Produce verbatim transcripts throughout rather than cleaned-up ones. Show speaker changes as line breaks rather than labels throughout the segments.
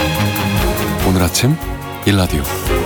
오늘 아침 일라디오.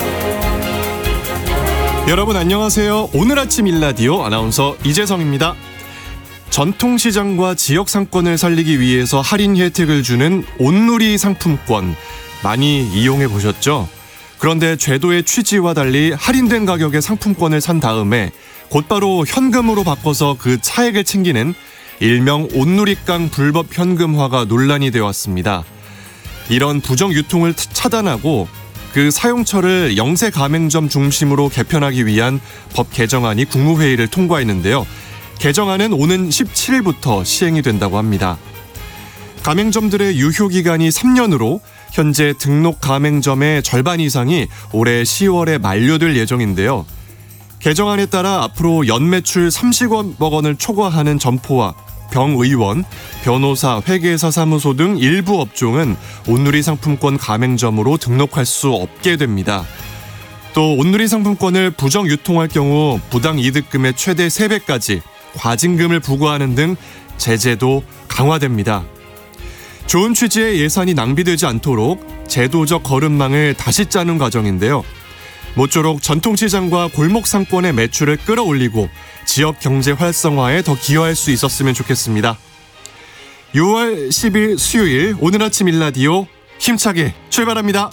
여러분 안녕하세요. 오늘 아침 일라디오 아나운서 이재성입니다. 전통시장과 지역상권을 살리기 위해서 할인 혜택을 주는 온누리 상품권 많이 이용해 보셨죠? 그런데 제도의 취지와 달리 할인된 가격의 상품권을 산 다음에 곧바로 현금으로 바꿔서 그 차액을 챙기는 일명 온누리깡 불법 현금화가 논란이 되어 왔습니다. 이런 부정 유통을 차단하고 그 사용처를 영세 가맹점 중심으로 개편하기 위한 법 개정안이 국무회의를 통과했는데요. 개정안은 오는 십칠 일부터 시행이 된다고 합니다. 가맹점들의 유효기간이 삼 년으로 현재 등록 가맹점의 절반 이상이 올해 시월에 만료될 예정인데요. 개정안에 따라 앞으로 연매출 삼십억 원을 초과하는 점포와 병의원, 변호사, 회계사 사무소 등 일부 업종은 온누리 상품권 가맹점으로 등록할 수 없게 됩니다. 또 온누리 상품권을 부정 유통할 경우 부당 이득금의 최대 세 배까지 과징금을 부과하는 등 제재도 강화됩니다. 좋은 취지의 예산이 낭비되지 않도록 제도적 거름망을 다시 짜는 과정인데요. 모쪼록 전통시장과 골목상권의 매출을 끌어올리고 지역 경제 활성화에 더 기여할 수 있었으면 좋겠습니다. 유월 십일 수요일 오늘 아침 일라디오 힘차게 출발합니다.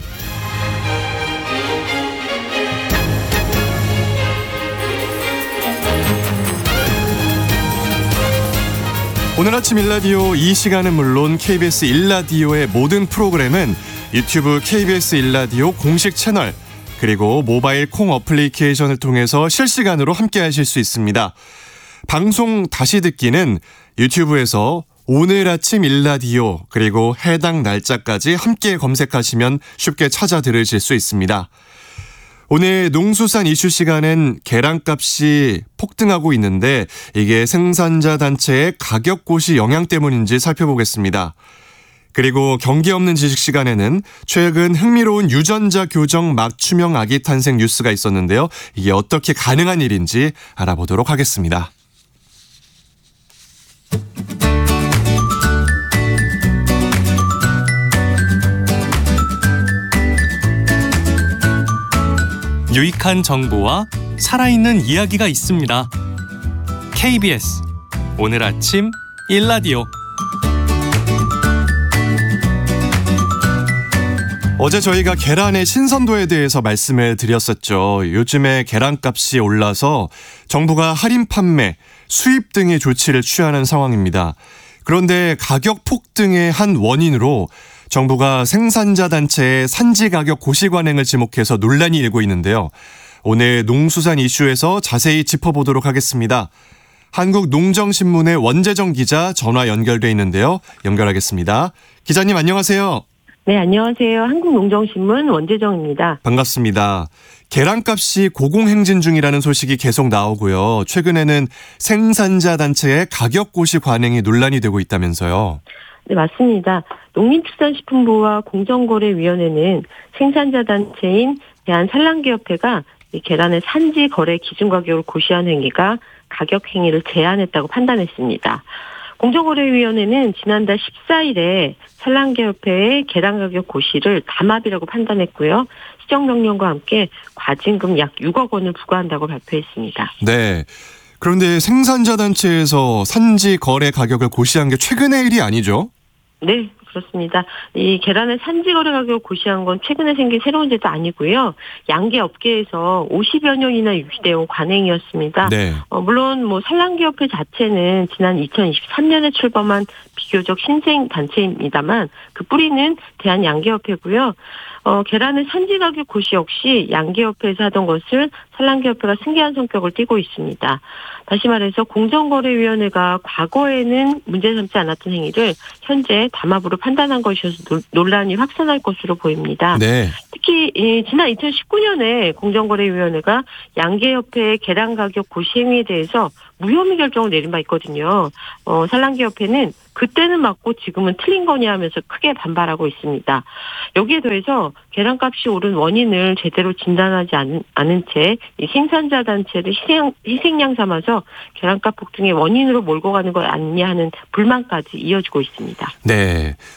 오늘 아침 일라디오 이 시간은 물론 케이비에스 일라디오의 모든 프로그램은 유튜브 케이비에스 일라디오 공식 채널 그리고 모바일 콩 어플리케이션을 통해서 실시간으로 함께 하실 수 있습니다. 방송 다시 듣기는 유튜브에서 오늘 아침 일라디오 그리고 해당 날짜까지 함께 검색하시면 쉽게 찾아 들으실 수 있습니다. 오늘 농수산 이슈 시간엔 계란값이 폭등하고 있는데 이게 생산자 단체의 가격 고시 영향 때문인지 살펴보겠습니다. 그리고 경계 없는 지식 시간에는 최근 흥미로운 유전자 교정 맞춤형 아기 탄생 뉴스가 있었는데요. 이게 어떻게 가능한 일인지 알아보도록 하겠습니다.
유익한 정보와 살아있는 이야기가 있습니다. 케이비에스 오늘 아침 일라디오.
어제 저희가 계란의 신선도에 대해서 말씀을 드렸었죠. 요즘에 계란값이 올라서 정부가 할인 판매, 수입 등의 조치를 취하는 상황입니다. 그런데 가격 폭등의 한 원인으로 정부가 생산자 단체의 산지 가격 고시 관행을 지목해서 논란이 일고 있는데요. 오늘 농수산 이슈에서 자세히 짚어보도록 하겠습니다. 한국농정신문의 원재정 기자 전화 연결돼 있는데요. 연결하겠습니다. 기자님 안녕하세요.
네, 안녕하세요. 한국농정신문 원재정입니다.
반갑습니다. 계란값이 고공행진 중이라는 소식이 계속 나오고요. 최근에는 생산자 단체의 가격 고시 관행이 논란이 되고 있다면서요.
네, 맞습니다. 농림축산식품부와 공정거래위원회는 생산자 단체인 대한산란계협회가 계란의 산지 거래 기준 가격을 고시한 행위가 가격 행위를 제한했다고 판단했습니다. 공정거래위원회는 지난달 십사 일에 산란계협회의 계란 가격 고시를 담합이라고 판단했고요. 시정명령과 함께 과징금 약 육억 원을 부과한다고 발표했습니다.
네. 그런데 생산자 단체에서 산지 거래 가격을 고시한 게 최근의 일이 아니죠?
네, 그렇습니다. 이 계란의 산지 거래 가격을 고시한 건 최근에 생긴 새로운 제도 아니고요. 양계 업계에서 오십여 년이나 유지되어 관행이었습니다.
네.
어, 물론 뭐 산란계협회 자체는 지난 이천이십삼 년에 출범한 비교적 신생 단체입니다만 그 뿌리는 대한양계협회고요. 어, 계란의 산지 가격 고시 역시 양계협회에서 하던 것을 산란계협회가 승계한 성격을 띠고 있습니다. 다시 말해서 공정거래위원회가 과거에는 문제 삼지 않았던 행위를 현재 담합으로 판단한 것이어서 논란이 확산할 것으로 보입니다.
네.
특히 이 지난 이천십구 년에 공정거래위원회가 양계협회의 계란 가격 고시 행위에 대해서 무혐의 결정을 내린 바 있거든요. 어, 산란계협회는 그때는 맞고 지금은 틀린 거냐 하면서 크게 반발하고 있습니다. 여기에 더해서 계란값이 오른 원인을 제대로 진단하지 않은, 않은 채 이 생산자 단체를 희생, 희생양 삼아서 계란값 폭등의 원인으로 몰고 가는 것 아니냐 하는 불만까지 이어지고 있습니다.
네.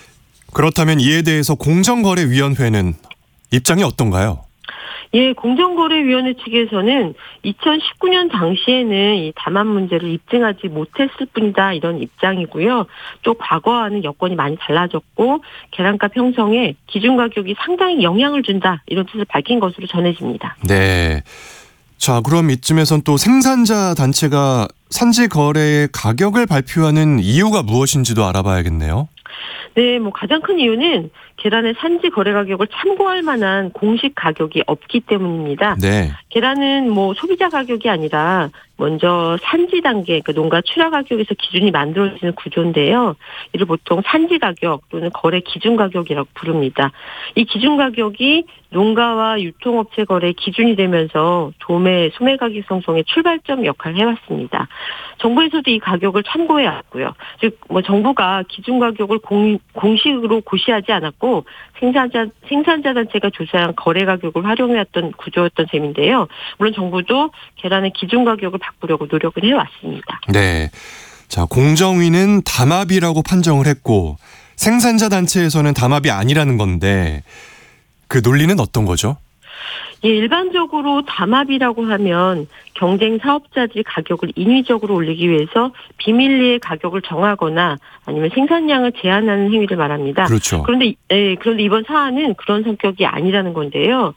그렇다면 이에 대해서 공정거래위원회는 입장이 어떤가요?
예, 공정거래위원회 측에서는 이천십구 년 당시에는 이 담합 문제를 입증하지 못했을 뿐이다 이런 입장이고요. 또 과거와는 여건이 많이 달라졌고 계란값 형성에 기준 가격이 상당히 영향을 준다 이런 뜻을 밝힌 것으로 전해집니다.
네. 자, 그럼 이쯤에선 또 생산자 단체가 산지 거래의 가격을 발표하는 이유가 무엇인지도 알아봐야겠네요.
네, 뭐 가장 큰 이유는 계란의 산지 거래 가격을 참고할 만한 공식 가격이 없기 때문입니다.
네.
계란은 뭐 소비자 가격이 아니라 먼저 산지 단계, 그러니까 농가 출하 가격에서 기준이 만들어지는 구조인데요. 이를 보통 산지 가격 또는 거래 기준 가격이라고 부릅니다. 이 기준 가격이 농가와 유통업체 거래 기준이 되면서 도매, 소매 가격 형성의 출발점 역할을 해왔습니다. 정부에서도 이 가격을 참고해왔고요. 즉, 뭐 정부가 기준 가격을 공, 공식으로 고시하지 않았고 생산자 생산자 단체가 조사한 거래 가격을 활용해왔던 구조였던 셈인데요. 물론 정부도 계란의 기준 가격을 바꾸려고 노력을 해왔습니다.
네. 자, 공정위는 담합이라고 판정을 했고 생산자 단체에서는 담합이 아니라는 건데 그 논리는 어떤 거죠?
예, 일반적으로 담합이라고 하면 경쟁 사업자들이 가격을 인위적으로 올리기 위해서 비밀리에 가격을 정하거나 아니면 생산량을 제한하는 행위를 말합니다.
그렇죠.
그런데 예, 그런데 이번 사안은 그런 성격이 아니라는 건데요.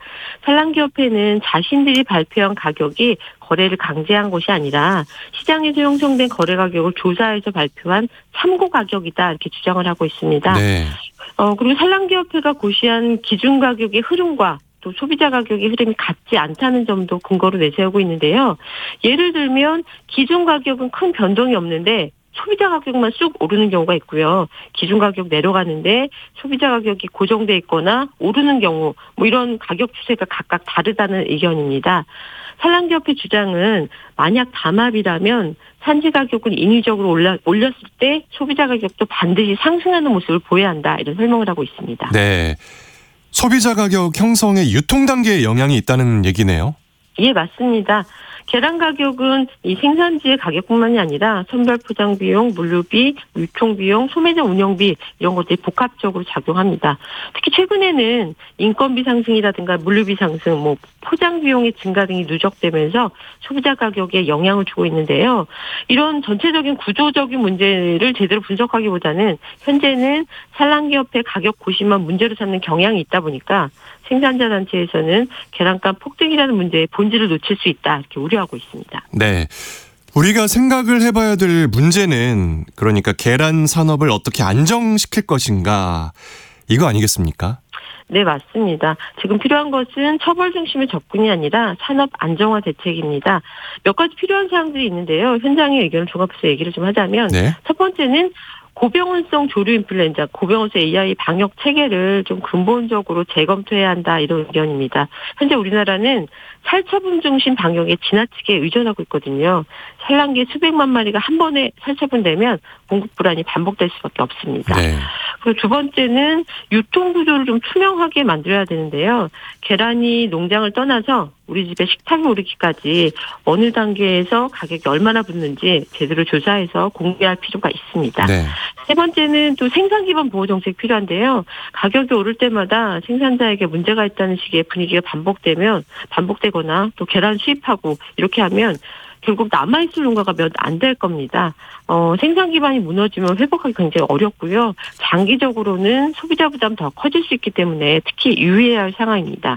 산란기업회는 자신들이 발표한 가격이 거래를 강제한 것이 아니라 시장에서 형성된 거래 가격을 조사해서 발표한 참고 가격이다 이렇게 주장을 하고 있습니다.
네.
어, 그리고 산란기업회가 고시한 기준 가격의 흐름과 또 소비자 가격의 흐름이 같지 않다는 점도 근거로 내세우고 있는데요. 예를 들면 기준 가격은 큰 변동이 없는데 소비자 가격만 쑥 오르는 경우가 있고요. 기준 가격 내려가는데 소비자 가격이 고정돼 있거나 오르는 경우 뭐 이런 가격 추세가 각각 다르다는 의견입니다. 산란기업회 주장은 만약 담합이라면 산지 가격을 인위적으로 올라, 올렸을 때 소비자 가격도 반드시 상승하는 모습을 보여야 한다 이런 설명을 하고 있습니다.
네. 소비자 가격 형성에 유통 단계에 영향이 있다는 얘기네요.
예, 맞습니다. 계란 가격은 이 생산지의 가격뿐만이 아니라 선별 포장 비용, 물류비, 유통 비용, 소매점 운영비 이런 것들이 복합적으로 작용합니다. 특히 최근에는 인건비 상승이라든가 물류비 상승, 뭐 포장 비용의 증가 등이 누적되면서 소비자 가격에 영향을 주고 있는데요. 이런 전체적인 구조적인 문제를 제대로 분석하기보다는 현재는 산란기업회 가격 고시만 문제로 삼는 경향이 있다 보니까 생산자 단체에서는 계란값 폭등이라는 문제의 본질을 놓칠 수 있다 이렇게 우려하고 있습니다.
네. 우리가 생각을 해봐야 될 문제는 그러니까 계란 산업을 어떻게 안정시킬 것인가 이거 아니겠습니까?
네, 맞습니다. 지금 필요한 것은 처벌 중심의 접근이 아니라 산업 안정화 대책입니다. 몇 가지 필요한 사항들이 있는데요. 현장의 의견을 종합해서 얘기를 좀 하자면
네.
첫 번째는 고병원성 조류 인플루엔자, 고병원성 에이아이 방역 체계를 좀 근본적으로 재검토해야 한다 이런 의견입니다. 현재 우리나라는 살처분 중심 방역에 지나치게 의존하고 있거든요. 산란기 수백만 마리가 한 번에 살처분되면 공급 불안이 반복될 수밖에 없습니다.
네.
그리고 두 번째는 유통 구조를 좀 투명하게 만들어야 되는데요. 계란이 농장을 떠나서 우리 집에 식탁에 오르기까지 어느 단계에서 가격이 얼마나 붙는지 제대로 조사해서 공개할 필요가 있습니다.
네.
세 번째는 또 생산 기반 보호 정책이 필요한데요. 가격이 오를 때마다 생산자에게 문제가 있다는 식의 분위기가 반복되면 반복되거나 또 계란 수입하고 이렇게 하면 결국 남아있을 농가가 몇 안 될 겁니다. 어, 생산 기반이 무너지면 회복하기 굉장히 어렵고요. 장기적으로는 소비자 부담 더 커질 수 있기 때문에 특히 유의해야 할 상황입니다.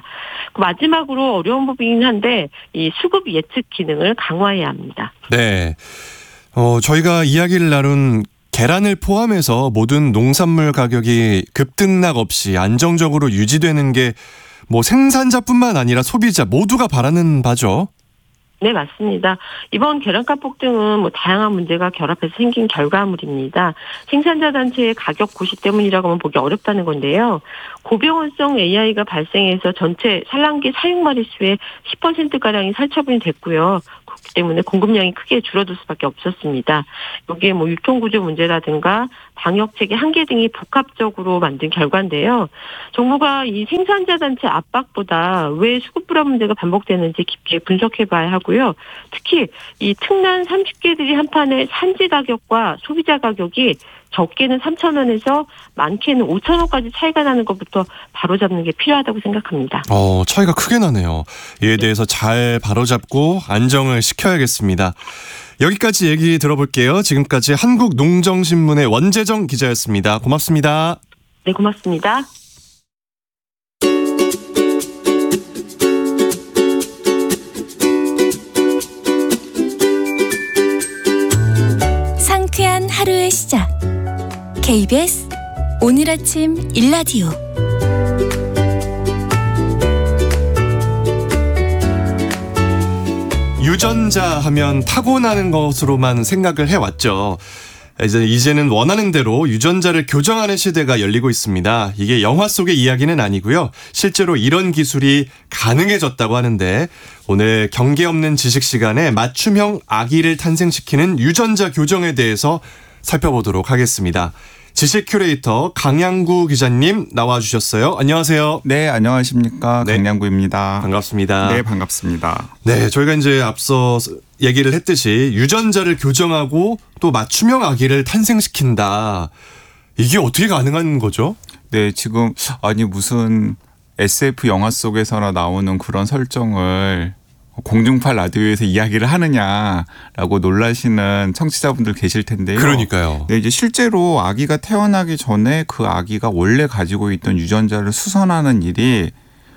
마지막으로 어려운 부분이긴 한데 이 수급 예측 기능을 강화해야 합니다.
네. 어, 저희가 이야기를 나눈 계란을 포함해서 모든 농산물 가격이 급등락 없이 안정적으로 유지되는 게 뭐 생산자뿐만 아니라 소비자 모두가 바라는 바죠.
네, 맞습니다. 이번 계란값 폭등은 뭐 다양한 문제가 결합해서 생긴 결과물입니다. 생산자 단체의 가격 고시 때문이라고 하면 보기 어렵다는 건데요. 고병원성 에이아이가 발생해서 전체 산란기 사육 마리수의 십 퍼센트가량이 살처분이 됐고요. 그렇기 때문에 공급량이 크게 줄어들 수밖에 없었습니다. 여기에 뭐 유통구조 문제라든가 방역체계 한계 등이 복합적으로 만든 결과인데요. 정부가 이 생산자 단체 압박보다 왜 수급 불안 문제가 반복되는지 깊게 분석해봐야 하고요. 특히 이 특난 삼십 개들이 한판에 산지 가격과 소비자 가격이 적게는 삼천 원에서 많게는 오천 원까지 차이가 나는 것부터 바로잡는 게 필요하다고 생각합니다.
어, 차이가 크게 나네요. 이에 대해서 잘 바로잡고 안정을 시켜야겠습니다. 여기까지 얘기 들어볼게요. 지금까지 한국농정신문의 원재정 기자였습니다. 고맙습니다.
네, 고맙습니다.
상쾌한 하루의 시작. 케이비에스 오늘 아침 일라디오.
유전자 하면 타고나는 것으로만 생각을 해왔죠. 이제 이제는 원하는 대로 유전자를 교정하는 시대가 열리고 있습니다. 이게 영화 속의 이야기는 아니고요. 실제로 이런 기술이 가능해졌다고 하는데 오늘 경계 없는 지식 시간에 맞춤형 아기를 탄생시키는 유전자 교정에 대해서 살펴보도록 하겠습니다. 지식 큐레이터 강양구 기자님 나와주셨어요. 안녕하세요.
네, 안녕하십니까.
네.
강양구입니다.
반갑습니다.
네, 반갑습니다.
네, 저희가 이제 앞서 얘기를 했듯이 유전자를 교정하고 또 맞춤형 아기를 탄생시킨다. 이게 어떻게 가능한 거죠?
네, 지금 아니 무슨 에스에프 영화 속에서나 나오는 그런 설정을 공중파 라디오에서 이야기를 하느냐라고 놀라시는 청취자분들 계실 텐데요.
그러니까요.
네, 이제 실제로 아기가 태어나기 전에 그 아기가 원래 가지고 있던 유전자를 수선하는 일이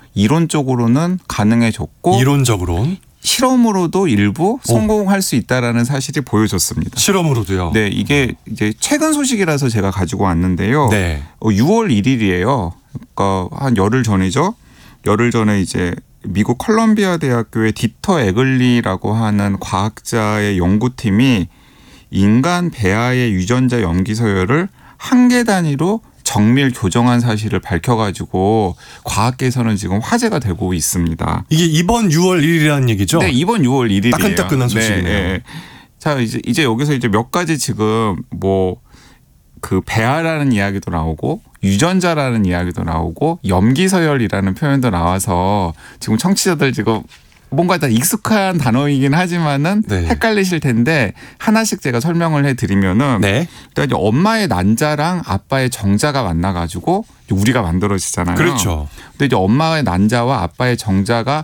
이론적으로는 가능해졌고
이론적으로는
실험으로도 일부 성공할 수 있다라는 사실이 보여졌습니다.
실험으로도요.
네, 이게 이제 최근 소식이라서 제가 가지고 왔는데요.
네.
유월 일일이에요. 그러니까 한 열흘 전이죠. 열흘 전에 이제 미국 컬럼비아 대학교의 디터 에글리라고 하는 과학자의 연구팀이 인간 배아의 유전자 염기 서열을 한 개 단위로 정밀 교정한 사실을 밝혀가지고 과학계에서는 지금 화제가 되고 있습니다.
이게 이번 유월 일일이라는 얘기죠?
네, 이번 유월 일일이에요.
따끈따끈한 소식이네요.
네, 네. 자, 이제 이제 여기서 이제 몇 가지 지금 뭐 그 배아라는 이야기도 나오고 유전자라는 이야기도 나오고 염기서열이라는 표현도 나와서 지금 청취자들 지금 뭔가 다 익숙한 단어이긴 하지만은
네.
헷갈리실 텐데 하나씩 제가 설명을 해드리면은
네.
일단 이제 엄마의 난자랑 아빠의 정자가 만나가지고 우리가 만들어지잖아요.
그렇죠.
근데 이제 엄마의 난자와 아빠의 정자가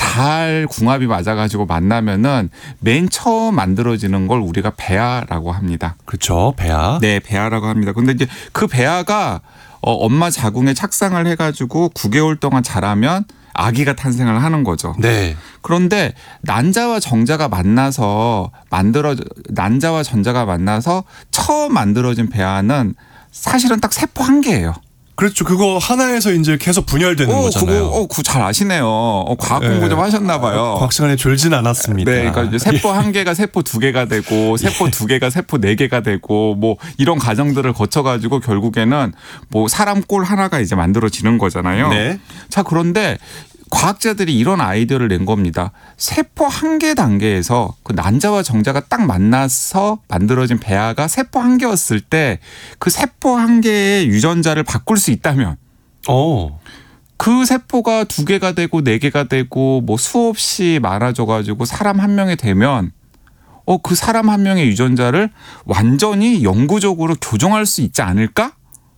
잘 궁합이 맞아가지고 만나면은 맨 처음 만들어지는 걸 우리가 배아라고 합니다.
그렇죠. 배아.
네, 배아라고 합니다. 근데 이제 그 배아가 어, 엄마 자궁에 착상을 해가지고 구 개월 동안 자라면 아기가 탄생을 하는 거죠.
네.
그런데 난자와 정자가 만나서 만들어 난자와 전자가 만나서 처음 만들어진 배아는 사실은 딱 세포 한 개예요.
그렇죠. 그거 하나에서 이제 계속 분열되는
오,
거잖아요.
그거, 어, 그거 잘 아시네요. 어, 과학 공부
네.
좀 하셨나 봐요.
과학 시간에 졸진 않았습니다.
네, 그러니까 이제 세포 한 개가 세포 두 개가 되고 세포 두 개가 세포 네 개가 되고 뭐 이런 과정들을 거쳐가지고 결국에는 뭐 사람 꼴 하나가 이제 만들어지는 거잖아요.
네.
자, 그런데 과학자들이 이런 아이디어를 낸 겁니다. 세포 한 개 단계에서 그 난자와 정자가 딱 만나서 만들어진 배아가 세포 한 개였을 때 그 세포 한 개의 유전자를 바꿀 수 있다면
어.
그 세포가 두 개가 되고 네 개가 되고 뭐 수없이 많아져가지고 사람 한 명이 되면 어, 그 사람 한 명의 유전자를 완전히 영구적으로 교정할 수 있지 않을까?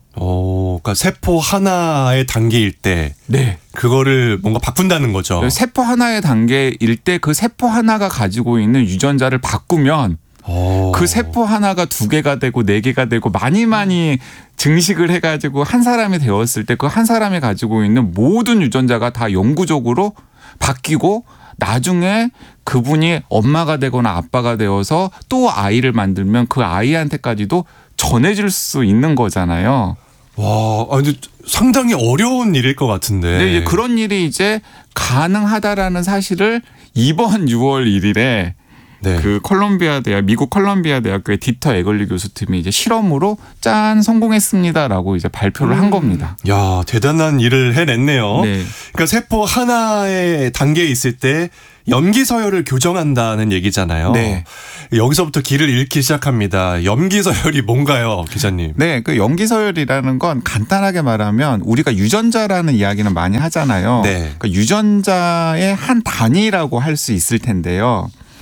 어, 그러니까 세포 하나의 단계일 때
네.
그거를 뭔가 바꾼다는 거죠.
세포 하나의 단계일 때 그 세포 하나가 가지고 있는 유전자를 바꾸면
오.
그 세포 하나가 두 개가 되고 네 개가 되고 많이 많이 증식을 해가지고 한 사람이 되었을 때 그 한 사람이 가지고 있는 모든 유전자가 다 영구적으로 바뀌고 나중에 그분이 엄마가 되거나 아빠가 되어서 또 아이를 만들면 그 아이한테까지도 전해질 수 있는 거잖아요.
와, 아, 근데 상당히 어려운 일일 것 같은데.
근데 이제 그런 일이 이제 가능하다라는 사실을 이번 유월 일일에
네.
그 컬럼비아 대학 미국 컬럼비아 대학교의 디터 에글리 교수팀이 이제 실험으로 짠 성공했습니다라고 이제 발표를 한 겁니다.
야, 대단한 일을 해냈네요.
네.
그러니까 세포 하나의 단계에 있을 때 염기 서열을 교정한다는 얘기잖아요.
네.
여기서부터 길을 잃기 시작합니다. 염기 서열이 뭔가요, 기자님?
네, 그 염기서열이라는 건 간단하게 말하면 우리가 유전자라는 이야기는 많이 하잖아요.
네.
그러니까 유전자의 한 단위라고 할 수 있을 텐데요.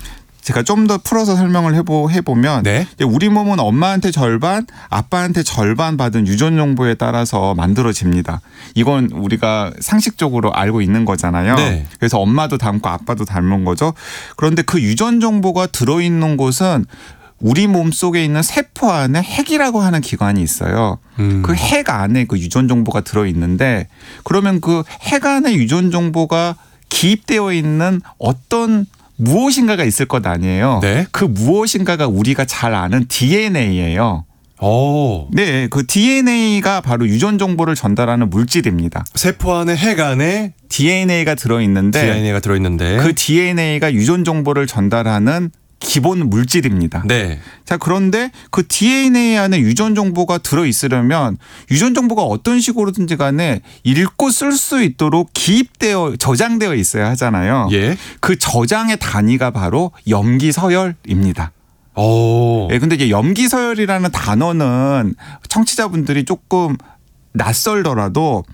제가 좀 더 풀어서 설명을 해보, 해보면
네.
우리 몸은 엄마한테 절반, 아빠한테 절반 받은 유전 정보에 따라서 만들어집니다. 이건 우리가 상식적으로 알고 있는 거잖아요.
네.
그래서 엄마도 닮고 아빠도 닮은 거죠. 그런데 그 유전 정보가 들어있는 곳은 우리 몸 속에 있는 세포 안에 핵이라고 하는 기관이 있어요.
음.
그 핵 안에 그 유전 정보가 들어있는데 그러면 그 핵 안에 유전 정보가 기입되어 있는 어떤 무엇인가가 있을 것 아니에요.
네.
그 무엇인가가 우리가 잘 아는 디엔에이예요.
오.
네, 그 디엔에이가 바로 유전 정보를 전달하는 물질입니다.
세포 안에 핵 안에
디엔에이가 들어있는데
디엔에이가 들어있는데
그 디엔에이가 유전 정보를 전달하는 기본 물질입니다.
네.
자, 그런데 그 디엔에이 안에 유전 정보가 들어있으려면 유전 정보가 어떤 식으로든지 간에 읽고 쓸 수 있도록 기입되어 저장되어 있어야 하잖아요.
예.
그 저장의 단위가 바로 염기서열입니다.
오.
예, 근데 이제 염기서열이라는 단어는 청취자분들이 조금 낯설더라도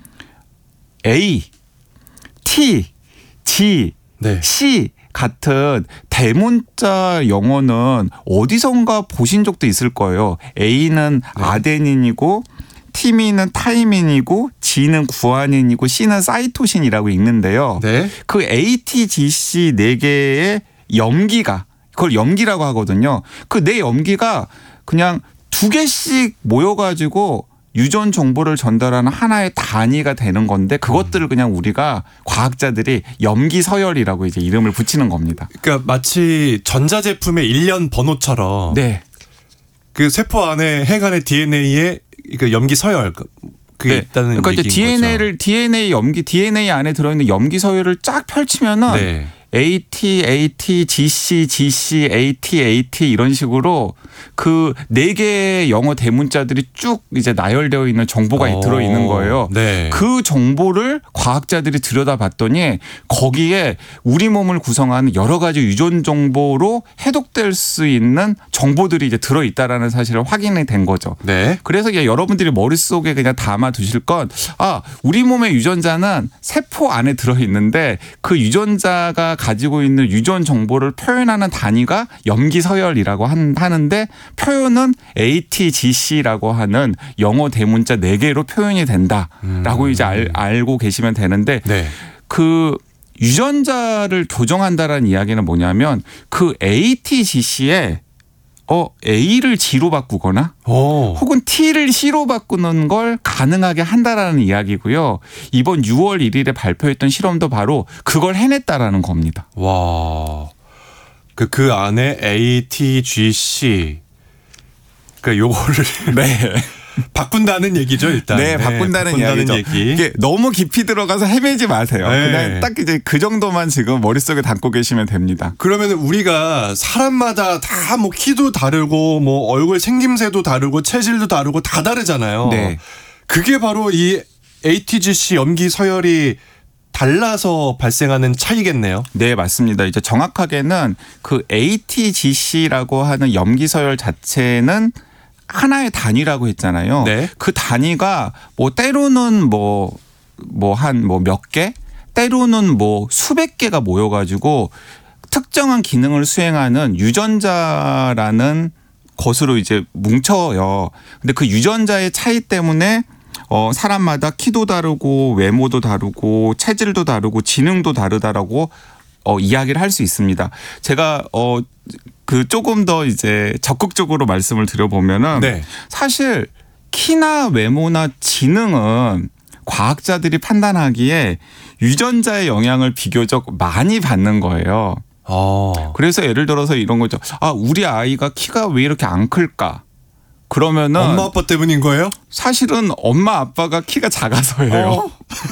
A, T, G,
네.
C 같은 대문자 영어는 어디선가 보신 적도 있을 거예요. A는
네.
아데닌이고 T미는 타이민이고 G는 구아닌이고 C는 사이토신이라고 읽는데요.
네.
그 A, T, G, C 네 개의 염기가 그걸 염기라고 하거든요. 그 네 염기가 그냥 두 개씩 모여가지고 유전 정보를 전달하는 하나의 단위가 되는 건데 그것들을 그냥 우리가 과학자들이 염기서열이라고 이제 이름을 붙이는 겁니다.
그러니까 마치 전자제품의 일련 번호처럼
네.
그 세포 안에 핵 안에 디엔에이에 그 염기 서열 그게
네.
있다는
그러니까 이제
얘기인
디엔에이를
거죠.
디엔에이 염기 디엔에이 안에 들어있는 염기 서열을 쫙 펼치면은
네.
에이티, 에이티, 지씨, 지씨, 에이티, 에이티 이런 식으로 그 네 개의 영어 대문자들이 쭉 이제 나열되어 있는 정보가
오.
들어 있는 거예요.
네.
그 정보를 과학자들이 들여다봤더니 거기에 우리 몸을 구성하는 여러 가지 유전 정보로 해독될 수 있는 정보들이 이제 들어 있다라는 사실을 확인이 된 거죠.
네.
그래서 이제 여러분들이 머릿속에 그냥 담아 두실 건 아, 우리 몸의 유전자는 세포 안에 들어 있는데 그 유전자가 가지고 있는 유전 정보를 표현하는 단위가 염기서열이라고 하는데 표현은 에이티지씨라고 하는 영어 대문자 네 개로 표현이 된다라고
음.
이제 알, 알고 계시면 되는데
네.
그 유전자를 교정한다라는 이야기는 뭐냐면 그 에이티지씨에 어 A를 G로 바꾸거나
오.
혹은 T를 C로 바꾸는 걸 가능하게 한다라는 이야기고요. 이번 유월 일일에 발표했던 실험도 바로 그걸 해냈다라는 겁니다.
와. 그, 그 안에 A, T, G, C. 그러니까 요거를
네.
바꾼다는 얘기죠, 일단.
네, 바꾼다는, 이야기죠.
얘기.
이게 너무 깊이 들어가서 헤매지 마세요.
네.
그냥 딱 이제 그 정도만 지금 머릿속에 담고 계시면 됩니다.
그러면 우리가 사람마다 다 뭐 키도 다르고 뭐 얼굴 생김새도 다르고 체질도 다르고 다 다르잖아요.
네.
그게 바로 이 에이티지씨 염기 서열이 달라서 발생하는 차이겠네요.
네, 맞습니다. 이제 정확하게는 그 에이티지씨라고 하는 염기서열 자체는 하나의 단위라고 했잖아요.
네.
그 단위가 뭐 때로는 뭐 뭐 한 뭐 몇 개, 때로는 뭐 수백 개가 모여가지고 특정한 기능을 수행하는 유전자라는 것으로 이제 뭉쳐요. 근데 그 유전자의 차이 때문에 어 사람마다 키도 다르고 외모도 다르고 체질도 다르고 지능도 다르다라고 어 이야기를 할 수 있습니다. 제가 어 그 조금 더 이제 적극적으로 말씀을 드려보면은
네.
사실 키나 외모나 지능은 과학자들이 판단하기에 유전자의 영향을 비교적 많이 받는 거예요.
어.
그래서 예를 들어서 이런 거죠. 아, 우리 아이가 키가 왜 이렇게 안 클까? 그러면은
엄마 아빠 때문인 거예요?
사실은 엄마 아빠가 키가 작아서예요.
어?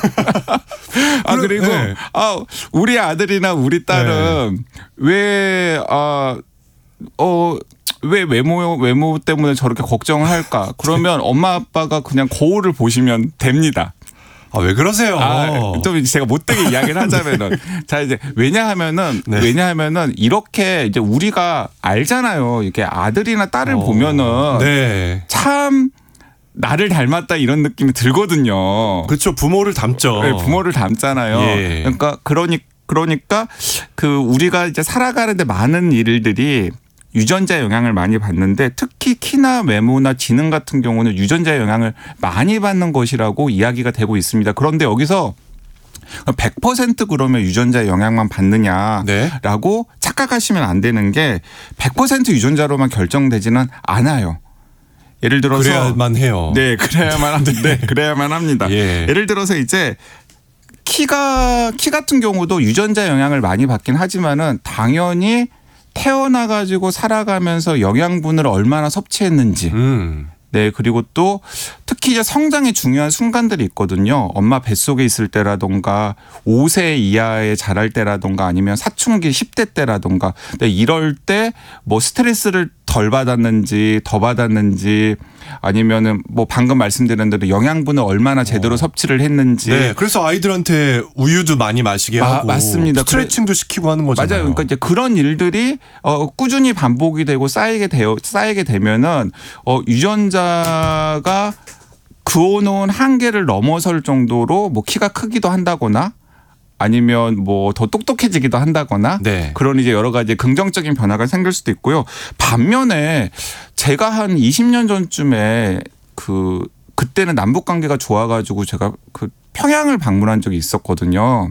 아 그리고
네.
아 우리 아들이나 우리 딸은 왜 아 어 왜 외모 외모 때문에 저렇게 걱정을 할까? 그러면 엄마 아빠가 그냥 거울을 보시면 됩니다.
아, 왜 그러세요?
아, 좀 제가 못되게 이야기를 하자면은 자 이제 왜냐하면은
네.
왜냐하면은 이렇게 이제 우리가 알잖아요. 이렇게 아들이나 딸을
어.
보면은
네.
참 나를 닮았다 이런 느낌이 들거든요.
그렇죠. 부모를 닮죠.
네, 부모를 닮잖아요.
예.
그러니까 그러니 그러니까 그 우리가 이제 살아가는데 많은 일들이 유전자 영향을 많이 받는데 특히 키나 외모나 지능 같은 경우는 유전자 영향을 많이 받는 것이라고 이야기가 되고 있습니다. 그런데 여기서 백 퍼센트 그러면 유전자 영향만 받느냐라고
네.
착각하시면 안 되는 게 백 퍼센트 유전자로만 결정되지는 않아요. 예를 들어서
그래야만 해요.
네, 그래야만 합니다. 네, 그래야만 합니다.
예.
예를 들어서 이제 키가 키 같은 경우도 유전자 영향을 많이 받긴 하지만은 당연히 태어나 가지고 살아가면서 영양분을 얼마나 섭취했는지.
음.
네, 그리고 또 특히 이제 성장에 중요한 순간들이 있거든요. 엄마 뱃속에 있을 때라던가 오 세 이하에 자랄 때라던가 아니면 사춘기 십 대 때라던가. 네, 이럴 때 뭐 스트레스를 덜 받았는지 더 받았는지 아니면은 뭐 방금 말씀드린 대로 영양분을 얼마나 제대로
어.
섭취를 했는지.
네, 그래서 아이들한테 우유도 많이 마시게
마-
하고
맞습니다.
스트레칭도 시키고 하는 거잖아요.
맞아요. 그러니까 이제 그런 일들이 어 꾸준히 반복이 되고 쌓이게 되어 쌓이게 되면은 어 유전자가 그어놓은 한계를 넘어설 정도로 뭐 키가 크기도 한다거나 아니면 뭐 더 똑똑해지기도 한다거나
네.
그런 이제 여러 가지 긍정적인 변화가 생길 수도 있고요. 반면에 제가 한 이십 년 전쯤에 그 그때는 남북 관계가 좋아가지고 제가 그 평양을 방문한 적이 있었거든요.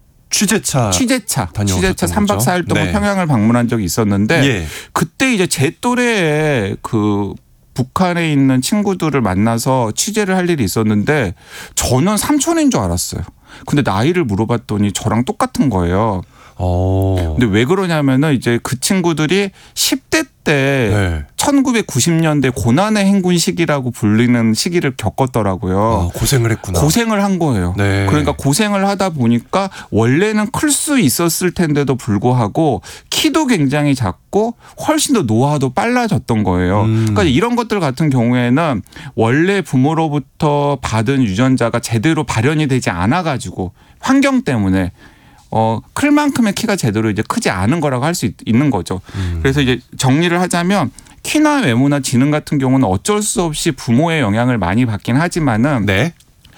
취재차
취재차,
다녀오셨던
취재차 삼 박
거죠?
사 일 동안
네.
평양을 방문한 적이 있었는데
예.
그때 이제 제 또래의 그 북한에 있는 친구들을 만나서 취재를 할 일이 있었는데 저는 삼촌인 줄 알았어요. 근데 나이를 물어봤더니 저랑 똑같은 거예요.
어.
근데 왜 그러냐면은 이제 그 친구들이 십 대 때
네.
천구백구십 년대 고난의 행군 시기라고 불리는 시기를 겪었더라고요.
아, 고생을 했구나.
고생을 한 거예요.
네.
그러니까 고생을 하다 보니까 원래는 클 수 있었을 텐데도 불구하고 키도 굉장히 작고 훨씬 더 노화도 빨라졌던 거예요.
음.
그러니까 이런 것들 같은 경우에는 원래 부모로부터 받은 유전자가 제대로 발현이 되지 않아 가지고 환경 때문에 어, 클 만큼의 키가 제대로 이제 크지 않은 거라고 할 수 있는 거죠.
음.
그래서 이제 정리를 하자면 키나 외모나 지능 같은 경우는 어쩔 수 없이 부모의 영향을 많이 받긴 하지만은
네.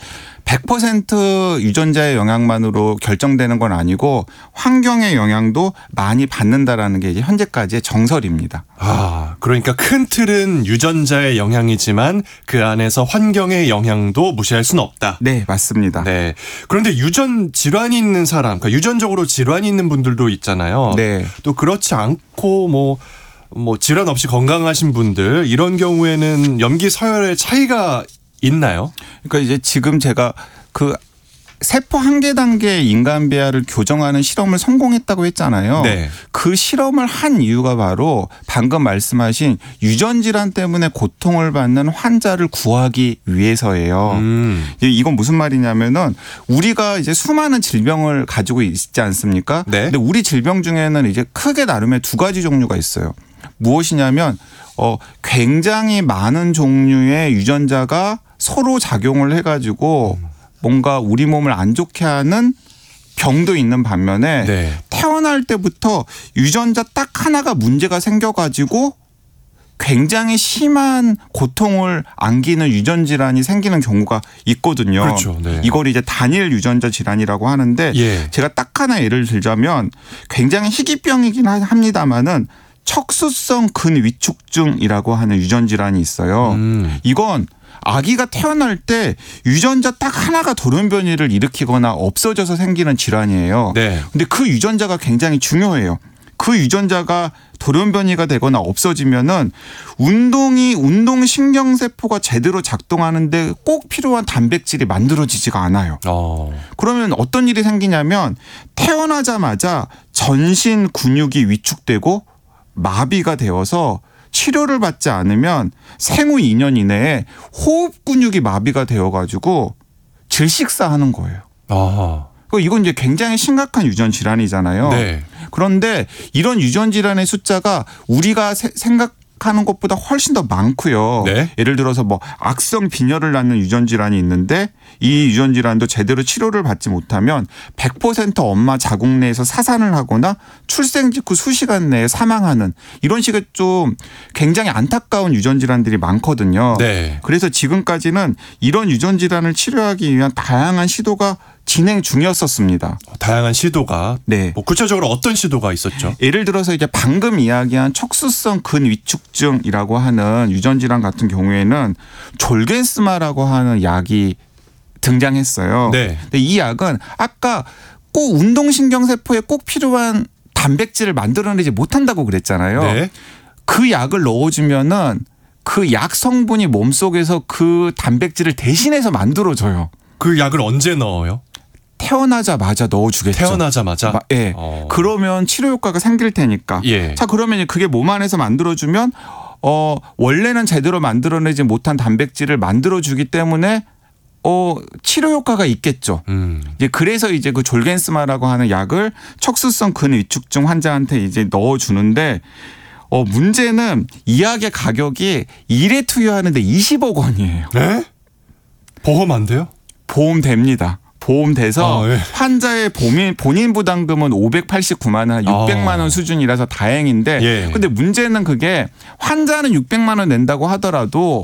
백 퍼센트 유전자의 영향만으로 결정되는 건 아니고 환경의 영향도 많이 받는다라는 게 이제 현재까지의 정설입니다.
아, 그러니까 큰 틀은 유전자의 영향이지만 그 안에서 환경의 영향도 무시할 수는 없다.
네, 맞습니다.
네. 그런데 유전 질환이 있는 사람, 그러니까 유전적으로 질환이 있는 분들도 있잖아요.
네.
또 그렇지 않고 뭐, 뭐 질환 없이 건강하신 분들 이런 경우에는 염기 서열의 차이가 있나요?
그러니까 이제 지금 제가 그 세포 한 개 단계의 인간 배아를 교정하는 실험을 성공했다고 했잖아요.
네.
그 실험을 한 이유가 바로 방금 말씀하신 유전 질환 때문에 고통을 받는 환자를 구하기 위해서예요.
음.
이건 무슨 말이냐면은 우리가 이제 수많은 질병을 가지고 있지 않습니까?
네.
근데 우리 질병 중에는 이제 크게 나름의 두 가지 종류가 있어요. 무엇이냐면 어 굉장히 많은 종류의 유전자가 서로 작용을 해가지고 뭔가 우리 몸을 안 좋게 하는 병도 있는 반면에
네.
태어날 때부터 유전자 딱 하나가 문제가 생겨가지고 굉장히 심한 고통을 안기는 유전 질환이 생기는 경우가 있거든요.
그렇죠. 네.
이걸 이제 단일 유전자 질환이라고 하는데
예.
제가 딱 하나 예를 들자면 굉장히 희귀병이긴 합니다만은 척수성 근위축증이라고 하는 유전 질환이 있어요.
음.
이건 아기가 태어날 때 유전자 딱 하나가 돌연변이를 일으키거나 없어져서 생기는 질환이에요.
네.
근데 그 유전자가 굉장히 중요해요. 그 유전자가 돌연변이가 되거나 없어지면은 운동이 운동 신경 세포가 제대로 작동하는데 꼭 필요한 단백질이 만들어지지가 않아요.
어.
그러면 어떤 일이 생기냐면 태어나자마자 전신 근육이 위축되고 마비가 되어서 치료를 받지 않으면 생후 이 년 이내에 호흡 근육이 마비가 되어가지고 질식사하는 거예요.
아.
이건 이제 굉장히 심각한 유전 질환이잖아요.
네.
그런데 이런 유전 질환의 숫자가 우리가 세, 생각하는 것보다 훨씬 더 많고요.
네.
예를 들어서 뭐 악성 빈혈을 낳는 유전 질환이 있는데 이 유전 질환도 제대로 치료를 받지 못하면 백 퍼센트 엄마 자궁 내에서 사산을 하거나 출생 직후 수시간 내에 사망하는 이런 식의 좀 굉장히 안타까운 유전 질환들이 많거든요.
네.
그래서 지금까지는 이런 유전 질환을 치료하기 위한 다양한 시도가 진행 중이었었습니다.
다양한 시도가.
네.
뭐 구체적으로 어떤 시도가 있었죠?
예를 들어서 이제 방금 이야기한 척수성 근위축증이라고 하는 유전 질환 같은 경우에는 졸겐스마라고 하는 약이 등장했어요.
네.
근데 이 약은 아까 꼭 운동신경 세포에 꼭 필요한 단백질을 만들어내지 못한다고 그랬잖아요.
네.
그 약을 넣어주면은 그 약 성분이 몸속에서 그 단백질을 대신해서 만들어줘요.
그 약을 언제 넣어요?
태어나자마자 넣어주겠죠.
태어나자마자?
마, 예.
어.
그러면 치료 효과가 생길 테니까.
예.
자, 그러면 그게 몸 안에서 만들어주면 어, 원래는 제대로 만들어내지 못한 단백질을 만들어주기 때문에 어, 치료 효과가 있겠죠.
음.
이제 그래서 이제 그 졸겐스마라고 하는 약을 척수성 근위축증 환자한테 이제 넣어주는데 어, 문제는 이 약의 가격이 일 회 투여하는데 이십억 원이에요.
네? 보험 안 돼요?
보험 됩니다. 보험 돼서
아, 예.
환자의 본인, 본인 부담금은 오백팔십구만 원, 육백만 원
아.
수준이라서 다행인데
예.
근데 문제는 그게 환자는 육백만 원 낸다고 하더라도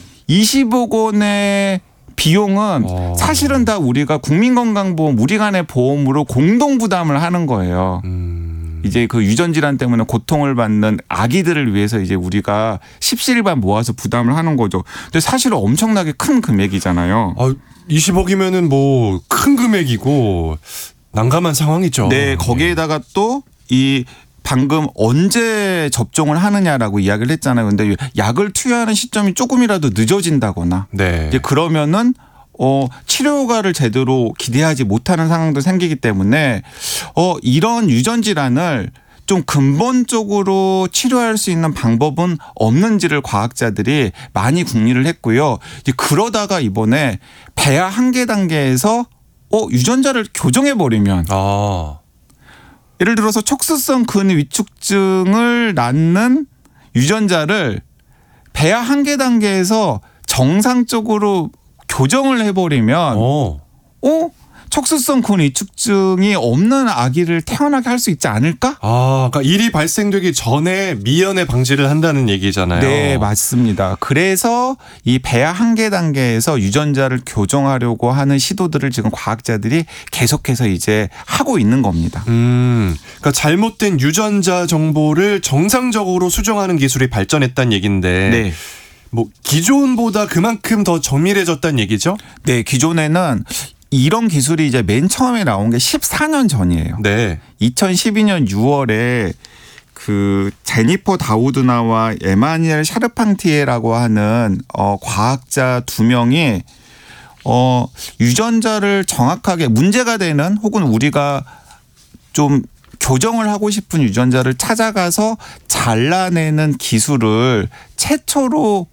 이십억 원의 비용은
어.
사실은 다 우리가 국민건강보험 우리 간의 보험으로 공동 부담을 하는 거예요.
음.
이제 그 유전 질환 때문에 고통을 받는 아기들을 위해서 이제 우리가 십시일반 모아서 부담을 하는 거죠. 근데 사실은 엄청나게 큰 금액이잖아요.
아, 이십억이면은 뭐 큰 금액이고 난감한 상황이죠.
네, 거기에다가 또 이 방금 언제 접종을 하느냐라고 이야기를 했잖아요. 근데 약을 투여하는 시점이 조금이라도 늦어진다거나
네.
이제 그러면은 어, 치료 효과를 제대로 기대하지 못하는 상황도 생기기 때문에 어, 이런 유전 질환을 좀 근본적으로 치료할 수 있는 방법은 없는지를 과학자들이 많이 궁리를 했고요. 이제 그러다가 이번에 배아 한계 단계에서 어, 유전자를 교정해 버리면
아.
예를 들어서 척수성 근위축증을 낳는 유전자를 배아 한계 단계에서 정상적으로 교정을 해버리면
어.
어? 척수성 근위축증이 없는 아기를 태어나게 할 수 있지 않을까?
아, 그러니까 일이 발생되기 전에 미연에 방지를 한다는 얘기잖아요.
네, 맞습니다. 그래서 이 배아 한계 단계에서 유전자를 교정하려고 하는 시도들을 지금 과학자들이 계속해서 이제 하고 있는 겁니다.
음, 그러니까 잘못된 유전자 정보를 정상적으로 수정하는 기술이 발전했다는 얘기인데,
네.
뭐 기존보다 그만큼 더 정밀해졌다는 얘기죠?
네, 기존에는 이런 기술이 이제 맨 처음에 나온 게 십사 년 전이에요.
네.
이천십이 년 유월에 그 제니퍼 다우드나와 에마니엘 샤르팡티에라고 하는 어 과학자 두 명이 어 유전자를 정확하게 문제가 되는 혹은 우리가 좀 교정을 하고 싶은 유전자를 찾아가서 잘라내는 기술을 최초로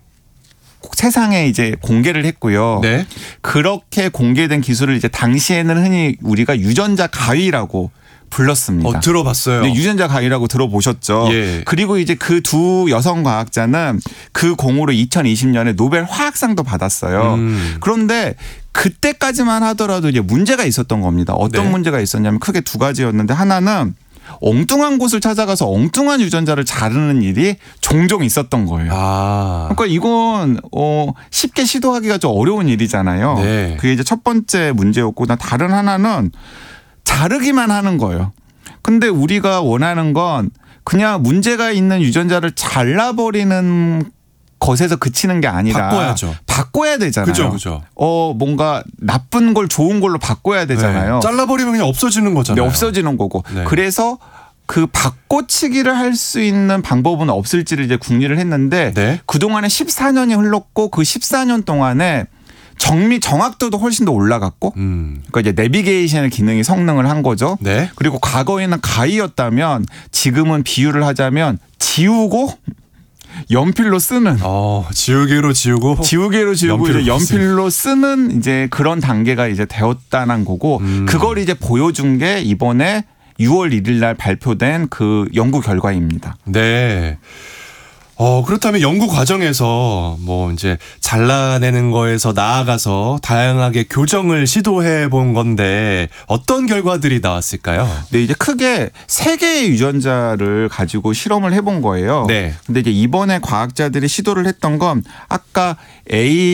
세상에 이제 공개를 했고요.
네.
그렇게 공개된 기술을 이제 당시에는 흔히 우리가 유전자 가위라고 불렀습니다.
어, 들어봤어요.
네, 유전자 가위라고 들어보셨죠.
예.
그리고 이제 그 두 여성 과학자는 그 공으로 이천이십 년에 노벨 화학상도 받았어요.
음.
그런데 그때까지만 하더라도 이제 문제가 있었던 겁니다. 어떤
네.
문제가 있었냐면 크게 두 가지였는데 하나는 엉뚱한 곳을 찾아가서 엉뚱한 유전자를 자르는 일이 종종 있었던 거예요.
아.
그러니까 이건 어 쉽게 시도하기가 좀 어려운 일이잖아요.
네.
그게 이제 첫 번째 문제였고, 다른 하나는 자르기만 하는 거예요. 근데 우리가 원하는 건 그냥 문제가 있는 유전자를 잘라버리는 것에서 그치는 게 아니라
바꿔야죠.
바꿔야 되잖아요.
그죠, 그죠.
어 뭔가 나쁜 걸 좋은 걸로 바꿔야 되잖아요.
네. 잘라버리면 그냥 없어지는 거잖아요.
네, 없어지는 거고.
네.
그래서 그 바꿔치기를 할 수 있는 방법은 없을지를 이제 궁리를 했는데
네.
그동안에 십사 년이 흘렀고 그 십사 년 동안에 정밀 정확도도 훨씬 더 올라갔고
음.
그러니까 이제 내비게이션의 기능이 성능을 한 거죠.
네.
그리고 과거에는 가위였다면 지금은 비유를 하자면 지우고 연필로 쓰는
어, 지우개로 지우고
지우개로 지우고
연필로
이제 연필로 쓰는 이제 그런 단계가 이제 되었다는 거고
음.
그걸 이제 보여준 게 이번에 유월 일일 날 발표된 그 연구 결과입니다.
네. 어, 그렇다면 연구 과정에서 뭐 이제 잘라내는 거에서 나아가서 다양하게 교정을 시도해 본 건데 어떤 결과들이 나왔을까요?
네, 이제 크게 세 개의 유전자를 가지고 실험을 해본 거예요.
네.
근데 이제 이번에 과학자들이 시도를 했던 건 아까 A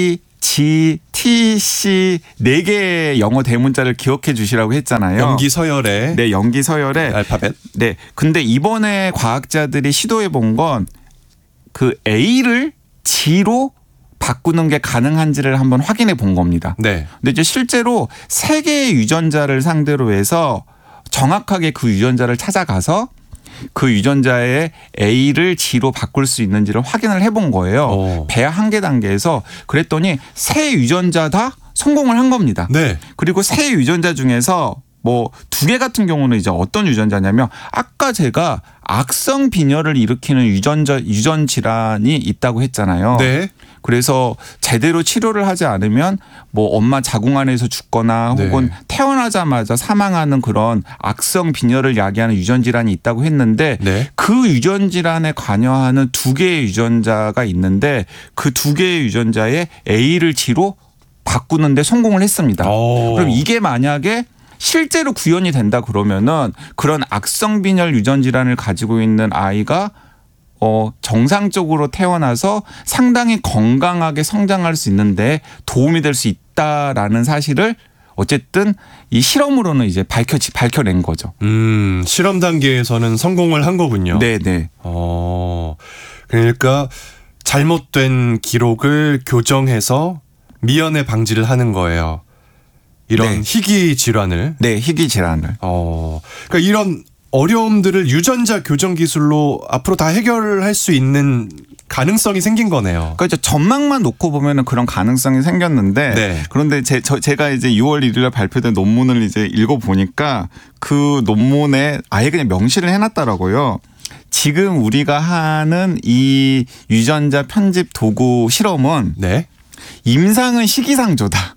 G, T, C 네 개의 영어 대문자를 기억해 주시라고 했잖아요.
연기 서열의
네, 연기 서열의
알파벳.
네. 근데 이번에 과학자들이 시도해 본 건 그 A를 G로 바꾸는 게 가능한지를 한번 확인해 본 겁니다.
네.
근데 이제 실제로 세 개의 유전자를 상대로 해서 정확하게 그 유전자를 찾아가서 그 유전자의 A를 G로 바꿀 수 있는지를 확인을 해본 거예요.
오.
배아 한계 단계에서. 그랬더니 세 유전자 다 성공을 한 겁니다.
네.
그리고 세 유전자 중에서 뭐 두 개 같은 경우는 이제 어떤 유전자냐면 아까 제가 악성 빈혈을 일으키는 유전자 유전 질환이 있다고 했잖아요.
네.
그래서 제대로 치료를 하지 않으면 뭐 엄마 자궁 안에서 죽거나
네.
혹은 태어나자마자 사망하는 그런 악성 빈혈을 야기하는 유전 질환이 있다고 했는데
네.
그 유전 질환에 관여하는 두 개의 유전자가 있는데 그 두 개의 유전자에 A를 G로 바꾸는데 성공을 했습니다.
오.
그럼 이게 만약에 실제로 구현이 된다 그러면은 그런 악성 빈혈 유전 질환을 가지고 있는 아이가 어 정상적으로 태어나서 상당히 건강하게 성장할 수 있는데 도움이 될 수 있다라는 사실을 어쨌든 이 실험으로는 이제 밝혀 밝혀낸 거죠.
음, 실험 단계에서는 성공을 한 거군요.
네, 네.
어. 그러니까 잘못된 기록을 교정해서 미연에 방지를 하는 거예요. 이런
네.
희귀 질환을.
네, 희귀 질환을.
어. 그러니까 이런 어려움들을 유전자 교정 기술로 앞으로 다 해결할 수 있는 가능성이 생긴 거네요.
그러니까 이제 전망만 놓고 보면은 그런 가능성이 생겼는데
네.
그런데 제, 저, 제가 이제 유월 일일에 발표된 논문을 이제 읽어 보니까 그 논문에 아예 그냥 명시를 해놨더라고요. 지금 우리가 하는 이 유전자 편집 도구 실험은
네.
임상은 시기상조다.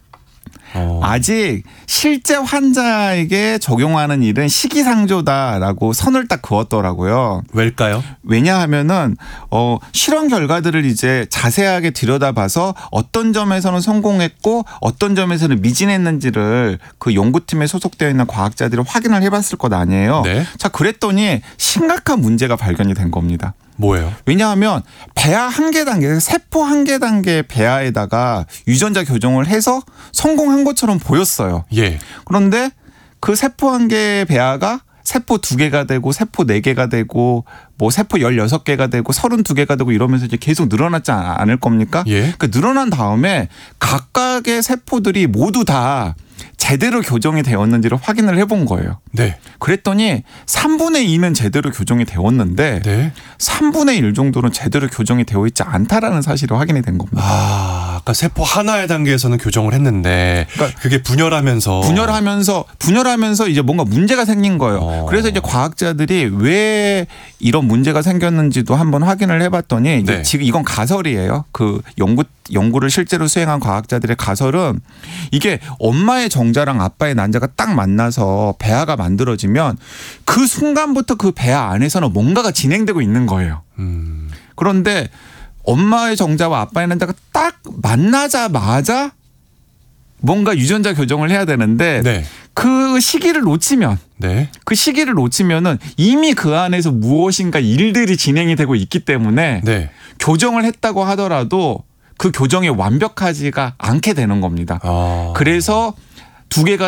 어.
아직 실제 환자에게 적용하는 일은 시기상조다라고 선을 딱 그었더라고요.
왜일까요?
왜냐하면은 어 실험 결과들을 이제 자세하게 들여다봐서 어떤 점에서는 성공했고 어떤 점에서는 미진했는지를 그 연구팀에 소속되어 있는 과학자들이 확인을 해봤을 것 아니에요.
네.
자, 그랬더니 심각한 문제가 발견이 된 겁니다.
뭐예요?
왜냐하면 배아 한계 단계, 세포 한계 단계 배아에다가 유전자 교정을 해서 성공한 것처럼 보였어요.
예.
그런데 그 세포 한계 배아가 세포 두 개가 되고 세포 네 개가 되고 뭐 세포 열여섯 개가 되고 서른두 개가 되고 이러면서 이제 계속 늘어났지 않을 겁니까?
예.
그 늘어난 다음에 각각의 세포들이 모두 다 제대로 교정이 되었는지를 확인을 해본 거예요.
네.
그랬더니 삼분의 이는 제대로 교정이 되었는데
네.
삼분의 일 정도는 제대로 교정이 되어 있지 않다라는 사실이 확인이 된 겁니다.
아, 아까 세포 하나의 단계에서는 교정을 했는데
그러니까
그게 분열하면서
분열하면서 분열하면서 이제 뭔가 문제가 생긴 거예요.
어.
그래서 이제 과학자들이 왜 이런 문제가 생겼는지도 한번 확인을 해봤더니 이제
네.
지금 이건 가설이에요. 그 연구 연구를 실제로 수행한 과학자들의 가설은 이게 엄마의 정자랑 아빠의 난자가 딱 만나서 배아가 만들어지면 그 순간부터 그 배아 안에서는 뭔가가 진행되고 있는 거예요.
음.
그런데 엄마의 정자와 아빠의 난자가 딱 만나자마자 뭔가 유전자 교정을 해야 되는데
네.
그 시기를 놓치면
네.
그 시기를 놓치면은 이미 그 안에서 무엇인가 일들이 진행이 되고 있기 때문에
네.
교정을 했다고 하더라도 그 교정이 완벽하지가 않게 되는 겁니다.
아.
그래서 두 개가